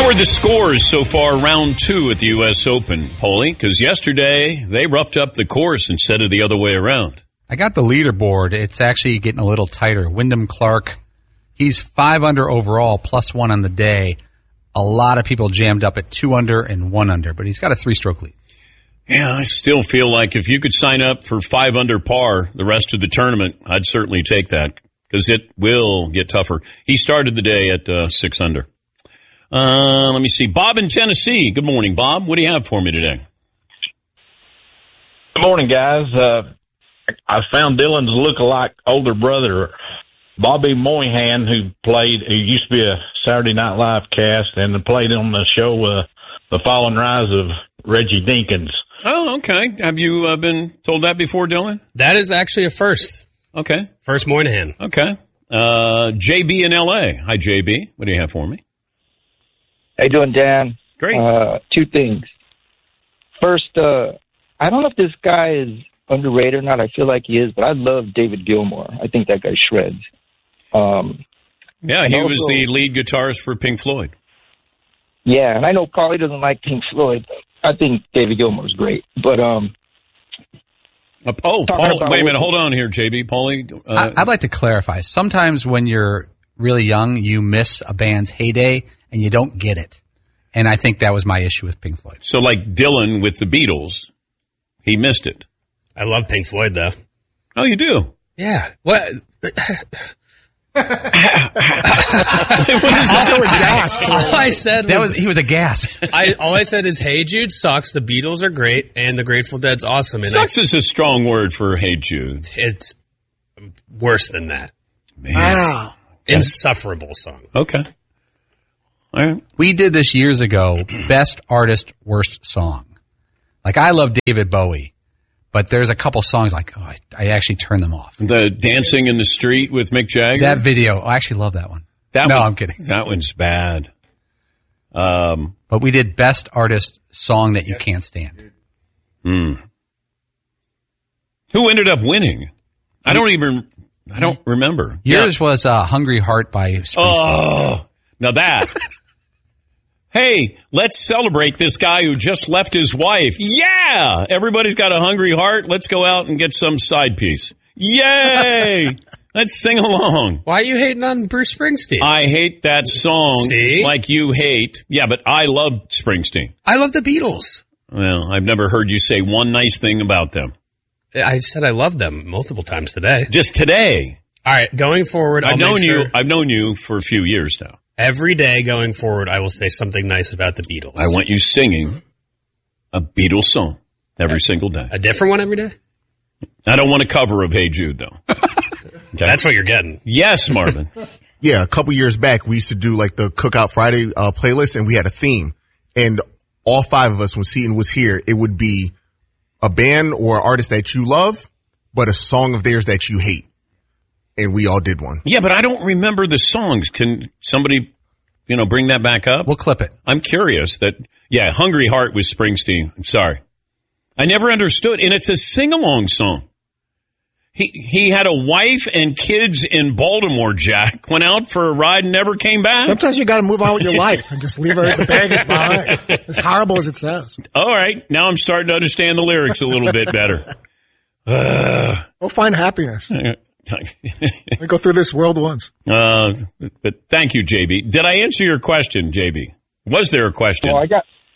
How are the scores so far, round 2 at the U.S. Open, Paulie? Because yesterday they roughed up the course instead of the other way around. I got the leaderboard. It's actually getting a little tighter. Wyndham Clark, he's 5 under overall, +1 on the day. A lot of people jammed up at 2 under and 1 under, but he's got a 3-stroke lead. Yeah, I still feel like if you could sign up for 5 under par the rest of the tournament, I'd certainly take that because it will get tougher. He started the day at 6 under. Let me see. Bob in Tennessee. Good morning, Bob. What do you have for me today? Good morning, guys. I found Dylan's look-alike older brother, Bobby Moynihan, who used to be a Saturday Night Live cast and played on the show The Fall and Rise of Reggie Dinkins. Oh, okay. Have you been told that before, Dylan? That is actually a first. Okay. First Moynihan. Okay. JB in L.A. Hi, JB. What do you have for me? How you doing, Dan? Great. 2 things. First, I don't know if this guy is underrated or not. I feel like he is, but I love David Gilmour. I think that guy shreds. Yeah, he was the lead guitarist for Pink Floyd. Yeah, and I know Paulie doesn't like Pink Floyd. I think David Gilmour's great. But Paul, wait a minute. Hold on here, JB. Paulie? I'd like to clarify. Sometimes when you're really young, you miss a band's heyday and you don't get it. And I think that was my issue with Pink Floyd. So like Dylan with the Beatles, he missed it. I love Pink Floyd, though. Oh, you do? Yeah. What? What is this? So aghast. All I said he was aghast. All I said is, "Hey Jude sucks. The Beatles are great, and the Grateful Dead's awesome." And sucks is a strong word for Hey Jude. It's worse than that. Man. Wow. Insufferable song. Okay. All right. We did this years ago. Best artist, worst song. Like I love David Bowie. But there's a couple songs like, I actually turn them off. The Dancing in the Street with Mick Jagger? That video. I actually love that one. I'm kidding. That one's bad. But we did best artist song that you can't stand. Who ended up winning? I don't remember. Yours was Hungry Heart by Springsteen. Oh, now that. Hey, let's celebrate this guy who just left his wife. Yeah! Everybody's got a hungry heart. Let's go out and get some side piece. Yay! Let's sing along. Why are you hating on Bruce Springsteen? I hate that song. See? Like you hate. Yeah, but I love Springsteen. I love the Beatles. Well, I've never heard you say one nice thing about them. I said I love them multiple times today. Just today. All right, going forward, I've known you for a few years now. Every day going forward, I will say something nice about the Beatles. I want you singing a Beatles song every single day. A different one every day? I don't want a cover of Hey Jude, though. Okay. That's what you're getting. Yes, Marvin. Yeah, a couple years back, we used to do like the Cookout Friday playlist, and we had a theme. And all 5 of us, when Seton was here, it would be a band or artist that you love, but a song of theirs that you hate. And we all did one. Yeah, but I don't remember the songs. Can somebody, bring that back up? We'll clip it. I'm curious Hungry Heart was Springsteen. I'm sorry. I never understood. And it's a sing-along song. He had a wife and kids in Baltimore, Jack. Went out for a ride and never came back. Sometimes you got to move on with your life and just leave her at the baggage behind. As horrible as it sounds. All right. Now I'm starting to understand the lyrics a little bit better. Go find happiness. We go through this world once. But thank you, JB. Did I answer your question, JB? Was there a question? Well,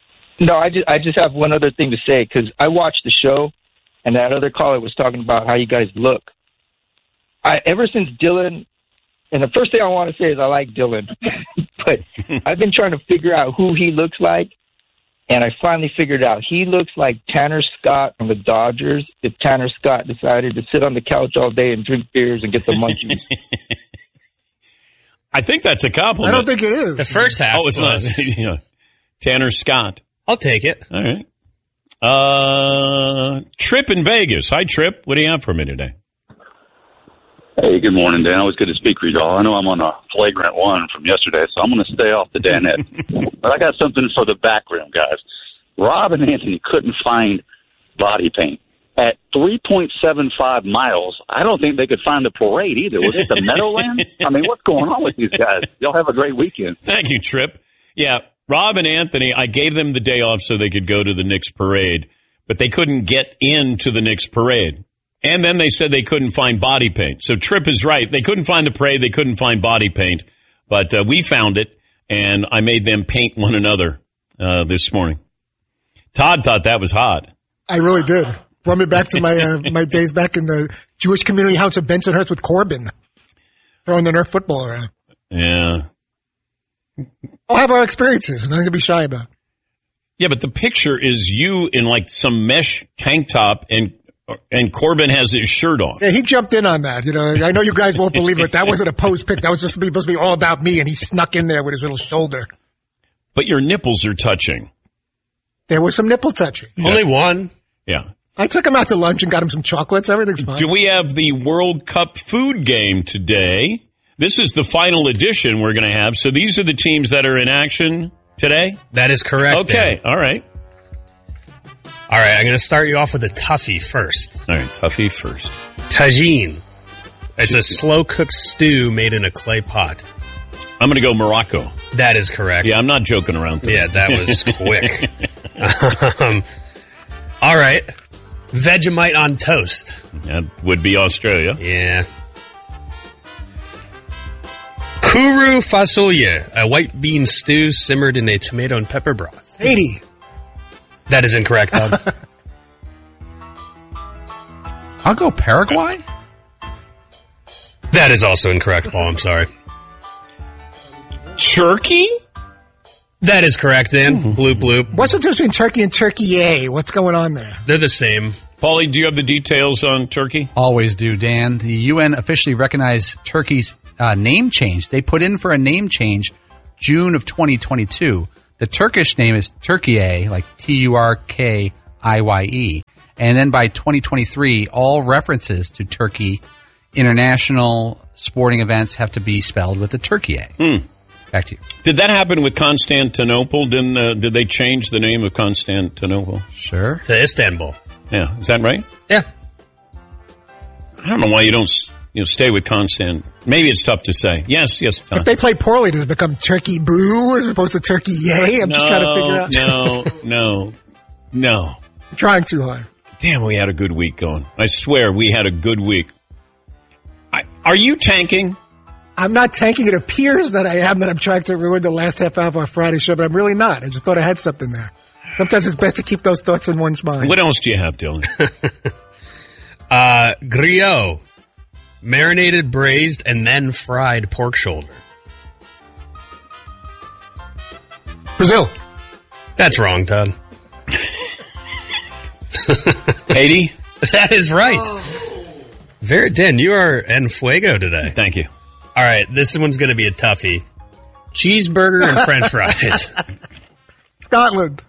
I just have one other thing to say because I watched the show and that other caller was talking about how you guys look. Ever since Dylan, and the first thing I want to say is I like Dylan, but I've been trying to figure out who he looks like. And I finally figured out he looks like Tanner Scott from the Dodgers if Tanner Scott decided to sit on the couch all day and drink beers and get the munchies. I think that's a compliment. I don't think it is. The first half. Oh, it's not. Tanner Scott. I'll take it. All right. Trip in Vegas. Hi, Trip. What do you have for me today? Hey, good morning, Dan. Always good to speak with you all. I know I'm on a flagrant one from yesterday, so I'm going to stay off the Danette. But I got something for the back room, guys. Rob and Anthony couldn't find body paint. At 3.75 miles, I don't think they could find the parade either. Was it the Meadowlands? I mean, what's going on with these guys? Y'all have a great weekend. Thank you, Trip. Yeah, Rob and Anthony, I gave them the day off so they could go to the Knicks parade, but they couldn't get into the Knicks parade. And then they said they couldn't find body paint. So Tripp is right. They couldn't find the parade. They couldn't find body paint. But we found it, and I made them paint one another this morning. Todd thought that was hot. I really did. Brought me back to my my days back in the Jewish community house of Bensonhurst with Corbin, throwing the Nerf football around. Yeah. I'll have our experiences, nothing to be shy about. Yeah, but the picture is you in like some mesh tank top, and Corbin has his shirt off. Yeah, he jumped in on that. You know, I know you guys won't believe it. That wasn't a pose pic. That was just supposed to be all about me, and he snuck in there with his little shoulder. But your nipples are touching. There was some nipple touching. Yeah. Only one. Yeah. I took him out to lunch and got him some chocolates. Everything's fine. Do we have the World Cup food game today? This is the final edition we're going to have. So these are the teams that are in action today? That is correct. Okay. Dan. All right. All right. I'm going to start you off with a toughie first. All right. Toughie first. Tagine. It's a slow-cooked stew made in a clay pot. I'm going to go Morocco. That is correct. Yeah, I'm not joking around. Yeah, that was quick. All right. Vegemite on toast. That would be Australia. Yeah. Kuru fasulye, a white bean stew simmered in a tomato and pepper broth. Haiti. That is incorrect, Todd. I'll go Paraguay. That is also incorrect, Paul. I'm sorry. Turkey? That is correct, Dan. Bloop, bloop. What's the difference between Turkey and Turkey? What's going on there? They're the same. Paulie, do you have the details on Turkey? Always do, Dan. The UN officially recognized Turkey's name change. They put in for a name change June of 2022. The Turkish name is Turkiye, like Turkiye. And then by 2023, all references to Turkey international sporting events have to be spelled with the Turkiye. Back to you. Did that happen with Constantinople? Did they change the name of Constantinople? Sure. To Istanbul. Yeah, is that right? Yeah. I don't know why you don't stay with Constant. Maybe it's tough to say. Yes. If they play poorly, does it become Turkey Boo as opposed to Turkey Yay? I'm just trying to figure out. No. I'm trying too hard. Damn, we had a good week going. I swear we had a good week. Are you tanking? I'm not tanking. It appears that I am, that I'm trying to ruin the last half hour of our Friday show, but I'm really not. I just thought I had something there. Sometimes it's best to keep those thoughts in one's mind. What else do you have, Dylan? Griot. Marinated, braised, and then fried pork shoulder. Brazil. That's wrong, Todd. Haiti? That is right. Dan, you are en fuego today. Thank you. All right, this one's going to be a toughie. Cheeseburger and french fries. Scotland.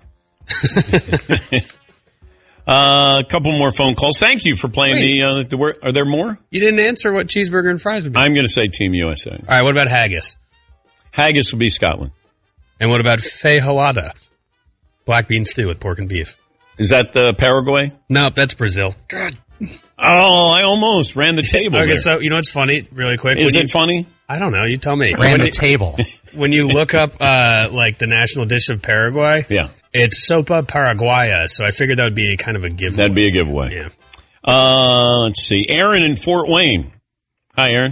A couple more phone calls. Thank you for playing the word. Are there more? You didn't answer what cheeseburger and fries would be. I'm going to say Team USA. All right, what about haggis? Haggis would be Scotland. And what about feijoada? Black bean stew with pork and beef. Is that Paraguay? Nope, that's Brazil. God. Oh, I almost ran the table. Okay, there. so you know what's funny? Really quick. Is it funny? I don't know. You tell me. Ran the table. When you look up like the national dish of Paraguay, yeah, it's sopa paraguaya. So I figured that would be kind of a giveaway. That'd be a giveaway. Yeah. Let's see. Aaron in Fort Wayne. Hi, Aaron.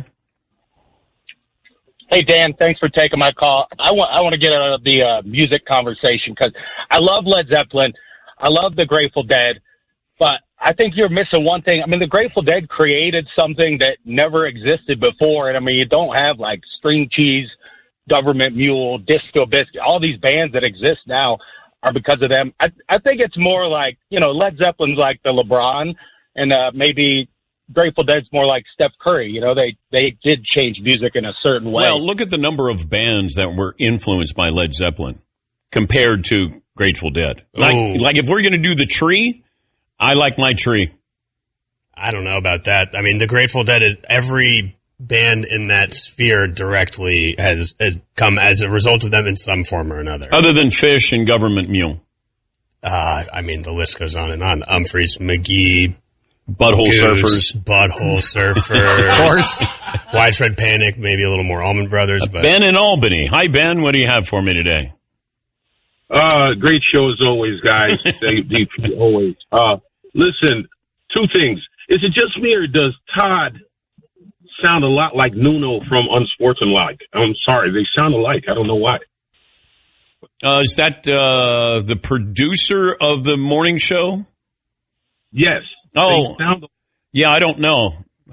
Hey, Dan, thanks for taking my call. I want to get out of the music conversation because I love Led Zeppelin. I love the Grateful Dead, but I think you're missing one thing. I mean, the Grateful Dead created something that never existed before. And I mean, you don't have like String Cheese, Government Mule, Disco Biscuit. All these bands that exist now are because of them. I think it's more like, Led Zeppelin's like the LeBron, and maybe Grateful Dead's more like Steph Curry. They did change music in a certain way. Well, look at the number of bands that were influenced by Led Zeppelin compared to Grateful Dead. Like if we're going to do the tree, I like my tree. I don't know about that. I mean, the Grateful Dead is every band in that sphere directly has come as a result of them in some form or another. Other than Fish and Government Mule. I mean, the list goes on and on. Humphreys, McGee, Butthole Surfers. Butthole Surfers. Of course. Widespread Panic, maybe a little more Allman Brothers. But Ben in Albany. Hi, Ben. What do you have for me today? Great show as always, guys. DP, always. Listen, two things. Is it just me, or does Todd sound a lot like Nuno from Unsportsmanlike? I'm sorry, they sound alike. I don't know why. Is that the producer of the morning show? Yes. Oh, yeah, I don't know.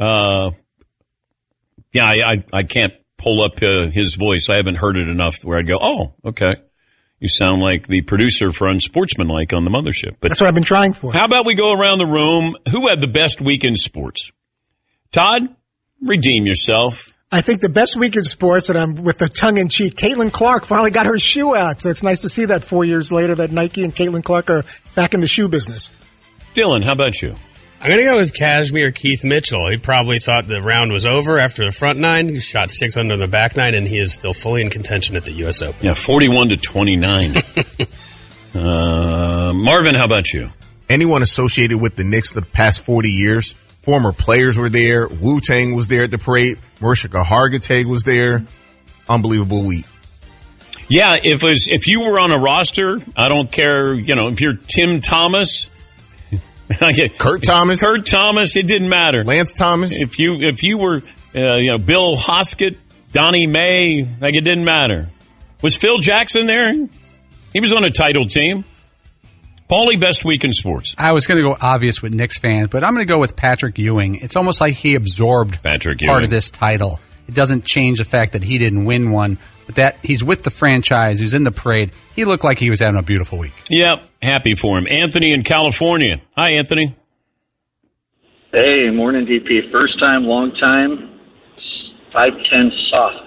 I can't pull up his voice. I haven't heard it enough where I'd go, oh, okay. You sound like the producer for Unsportsmanlike on the mothership. But that's what I've been trying for. How about we go around the room? Who had the best week in sports? Todd, redeem yourself. I think the best week in sports, and I'm with the tongue-in-cheek, Caitlin Clark finally got her shoe out. So it's nice to see that 4 years later that Nike and Caitlin Clark are back in the shoe business. Dylan, how about you? I'm going to go with Kashmir Keith Mitchell. He probably thought the round was over after the front nine. He shot 6 under the back nine, and he is still fully in contention at the U.S. Open. Yeah, 41-29. Marvin, how about you? Anyone associated with the Knicks the past 40 years, former players were there. Wu-Tang was there at the parade. Marishka Hargitay was there. Unbelievable week. Yeah, if you were on a roster, I don't care, if you're Tim Thomas, Kurt Thomas, it didn't matter. Lance Thomas. If you were, Bill Hoskett, Donnie May, it didn't matter. Was Phil Jackson there? He was on a title team. Paulie, best week in sports. I was going to go obvious with Knicks fans, but I'm going to go with Patrick Ewing. It's almost like he absorbed part of this title. It doesn't change the fact that he didn't win one, but that he's with the franchise, he's in the parade. He looked like he was having a beautiful week. Yep, happy for him. Anthony in California. Hi, Anthony. Hey, morning, DP. First time, long time, 5'10" soft.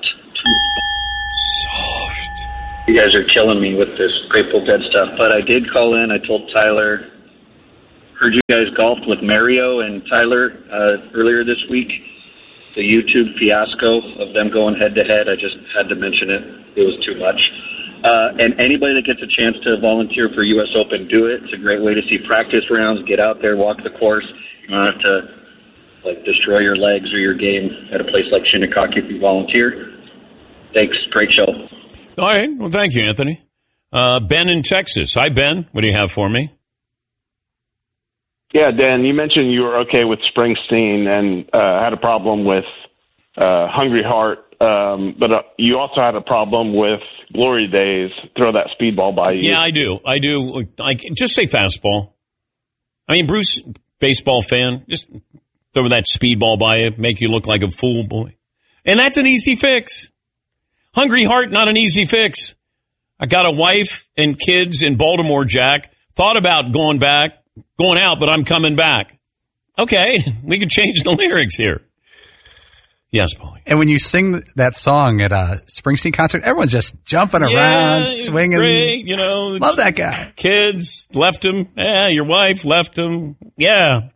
You guys are killing me with this Grateful Dead stuff, but I did call in. I told Tyler, heard you guys golfed with Mario and Tyler earlier this week. The YouTube fiasco of them going head-to-head, I just had to mention it. It was too much. And anybody that gets a chance to volunteer for U.S. Open, do it. It's a great way to see practice rounds, get out there, walk the course. You don't have to destroy your legs or your game at a place like Shinnecock if you volunteer. Thanks. Great show. All right. Well, thank you, Anthony. Ben in Texas. Hi, Ben. What do you have for me? Yeah, Dan, you mentioned you were okay with Springsteen and had a problem with Hungry Heart, but you also had a problem with Glory Days. Throw that speedball by you. Yeah, I do. Just say fastball. I mean, Bruce, baseball fan, just throw that speedball by you, make you look like a fool boy. And that's an easy fix. Hungry Heart, not an easy fix. I got a wife and kids in Baltimore, Jack. Thought about going out, but I'm coming back. Okay, we can change the lyrics here. Yes, Paulie. And when you sing that song at a Springsteen concert, everyone's just jumping around, swinging. Great, love that guy. Kids left him. Yeah, your wife left him. Yeah.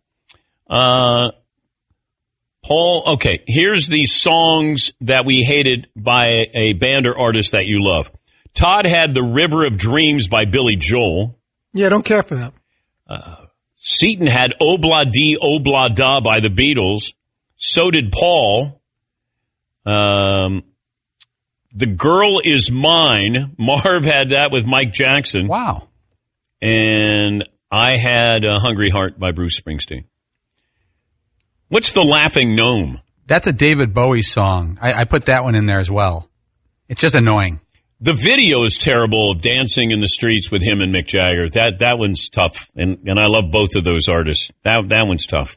Paul, okay, here's the songs that we hated by a band or artist that you love. Todd had The River of Dreams by Billy Joel. Yeah, I don't care for that. Seaton had Obla Di Obla Da by the Beatles. So did Paul. The Girl Is Mine. Marv had that with Mike Jackson. Wow. And I had Hungry Heart by Bruce Springsteen. What's the Laughing Gnome? That's a David Bowie song. I put that one in there as well. It's just annoying. The video is terrible of dancing in the streets with him and Mick Jagger. That one's tough, and I love both of those artists. That one's tough.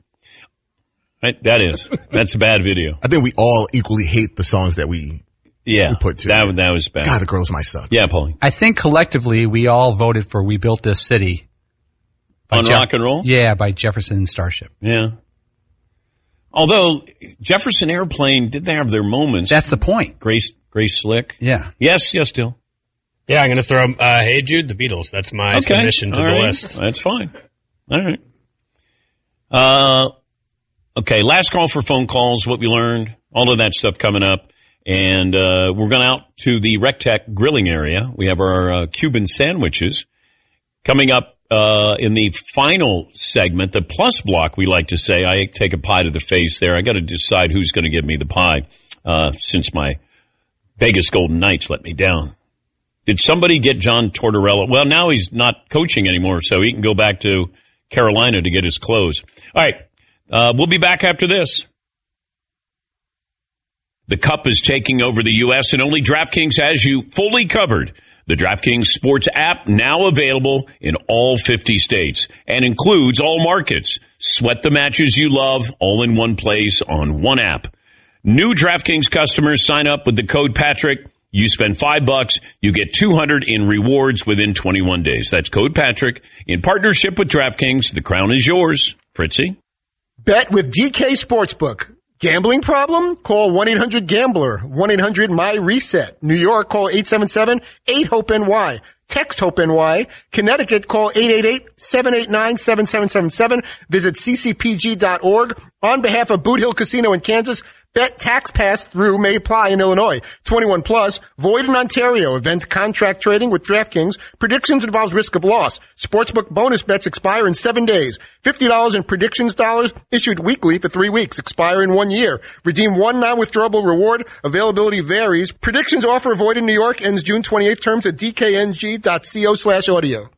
That's a bad video. I think we all equally hate the songs that we put to. That was bad. God, the girls might suck. Yeah, Paulie. I think collectively we all voted for We Built This City. On rock and roll? Yeah, by Jefferson Starship. Yeah. Although Jefferson Airplane did have their moments. That's the point. Grace Slick. Yeah. Yes, Dill. Yeah, I'm going to throw Hey Jude, the Beatles. That's my submission to the list. That's fine. All right. Okay, last call for phone calls, what we learned, all of that stuff coming up. And we're going out to the Rectech grilling area. We have our Cuban sandwiches coming up. In the final segment, the plus block, we like to say, I take a pie to the face there. I got to decide who's going to give me the pie, since my Vegas Golden Knights let me down. Did somebody get John Tortorella? Well, now he's not coaching anymore, so he can go back to Carolina to get his clothes. All right, we'll be back after this. The Cup is taking over the U.S., and only DraftKings has you fully covered. The DraftKings Sports app now available in all 50 states and includes all markets. Sweat the matches you love all in one place on one app. New DraftKings customers sign up with the code Patrick. You spend $5, you get $200 in rewards within 21 days. That's code Patrick. In partnership with DraftKings, the crown is yours. Fritzy? Bet with DK Sportsbook. Gambling problem? Call 1-800-GAMBLER. 1-800-MY-RESET. New York, call 877-8-HOPE-NY. Text HOPE-NY. Connecticut, call 888-789-7777. Visit ccpg.org. On behalf of Boot Hill Casino in Kansas, bet tax pass-through may apply in Illinois. 21 plus, void in Ontario. Event contract trading with DraftKings. Predictions involves risk of loss. Sportsbook bonus bets expire in 7 days. $50 in predictions dollars issued weekly for 3 weeks. Expire in 1 year. Redeem one non-withdrawable reward. Availability varies. Predictions offer void in New York. Ends June 28th. Terms at dkng.co/audio.